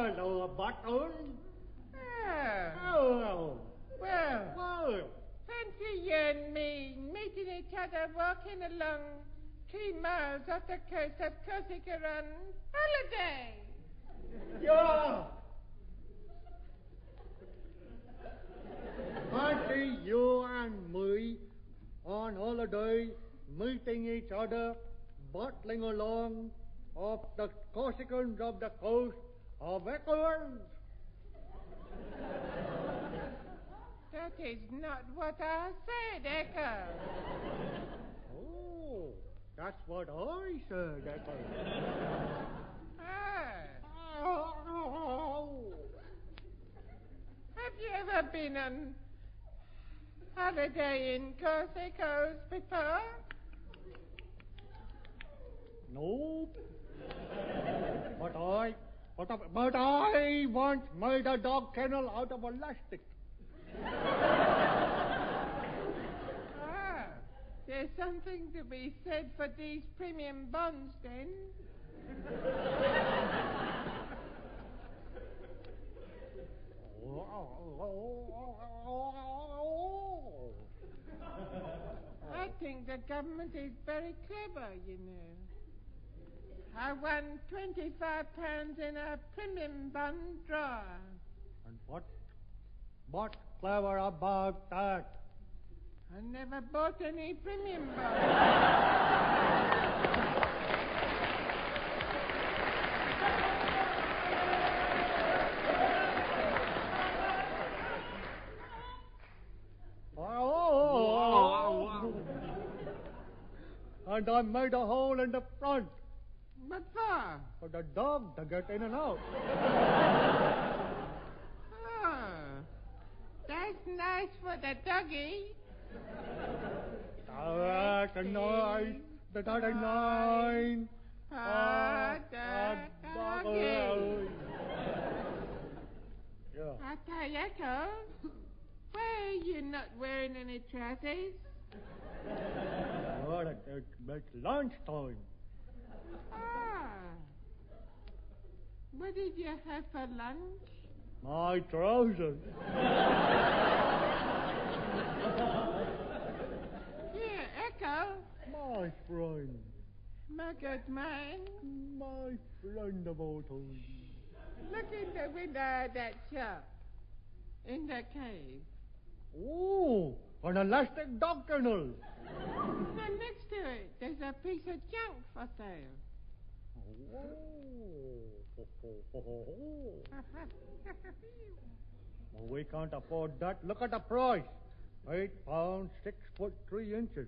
Hello, Button. Oh. Well, Well, fancy you and me meeting each other walking along 3 miles off the coast of Corsica on holiday. yeah. Fancy you and me on holiday meeting each other, bottling along off the Corsicans of the coast of Ecuador. That is not what I said, Echo. Oh, that's what I said, Echo. Oh. Have you ever been on holiday in Corsica before? Nope. But I once made a dog kennel out of elastic. There's something to be said for these premium bonds, then. I think the government is very clever, you know. I won £25 in a premium bond draw. And what's clever about that? I never bought any premium bonds. And I made a hole in the front What for? for the dog to get in and out. Oh, that's nice for the doggy. That's a nice. That's a nine. The doggy. Yeah. I tell you, Echo, why are you not wearing any trousers? Well, it's lunchtime. What did you have for lunch? My trousers. Here, Echo. My friend. My good man. My friend of all time. Look in the window of that shop. In the cave. Oh, an elastic dog kennel. Then next to it, there's a piece of junk for sale. Oh. Well, we can't afford that. Look at the price. £8, 6'3".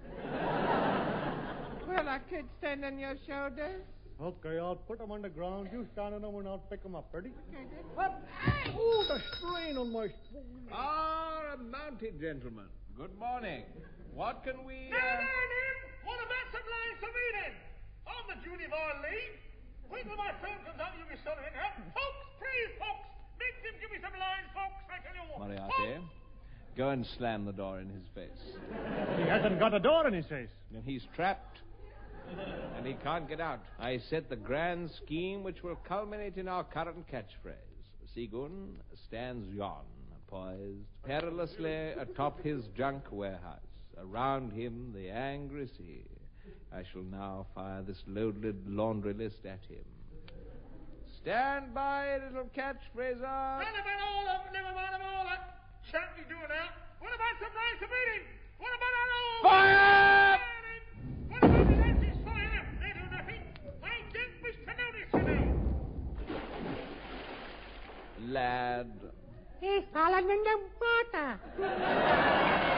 Well, I could stand on your shoulders. Okay, I'll put them on the ground. You stand on them and I'll pick them up. Ready? Okay, then. Up. Oh, the strain on my spine. A mounted gentleman. Good morning. What can we... What about some lines of eating? On the duty of our leave. Wait till my film comes out, you'll be sorting out. Folks, please, folks. Make them give me some lines, folks. I tell you what. Moriarty, go and slam the door in his face. He hasn't got a door in his face. And he's trapped. And he can't get out. I set the grand scheme which will culminate in our current catchphrase. Seagoon stands yon, poised perilously atop his junk warehouse. Around him the angry sea. I shall now fire this loaded laundry list at him. Stand by, little catchphraser. Never mind all of them. Never mind them all. That shan't be doing now. What about some lines of eating? What about our old... Fire! What about the Nancy's fire? They do nothing. I don't wish to notice, you know. Lad. He's fallen in the water.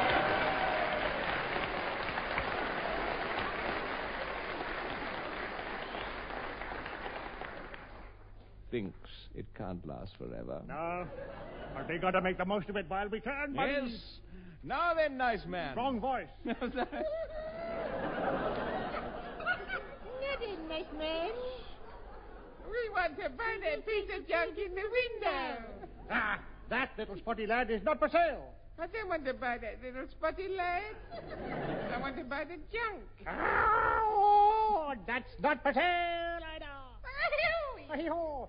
Thinks it can't last forever. No, but we got to make the most of it while we can. Buddy. Yes. Now then, nice man. Wrong voice. Nothing, nice man. We want to buy that piece of junk in the window. Ah, that little spotty lad is not for sale. I don't want to buy that little spotty lad. I want to buy the junk. Oh, that's not for sale, I know. Hey-ho.